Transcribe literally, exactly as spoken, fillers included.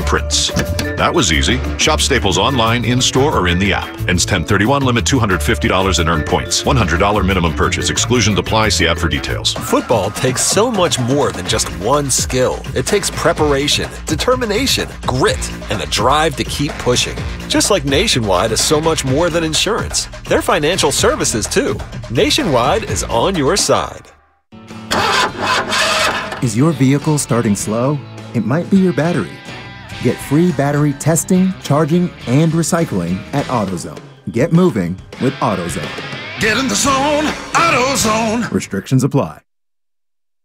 Prince. That was easy. Shop Staples online, in-store, or in the app. Ends ten thirty-one, limit two hundred fifty dollars in earned points. one hundred dollars minimum purchase. Exclusions apply. See app for details. Football takes so much more than just one skill. It takes preparation, determination, grit, and the drive to keep pushing. Just like Nationwide is so much more than insurance. They're financial services too. Nationwide is on your side. Is your vehicle starting slow? It might be your battery. Get free battery testing, charging, and recycling at AutoZone. Get moving with AutoZone. Get in the zone, AutoZone. Restrictions apply.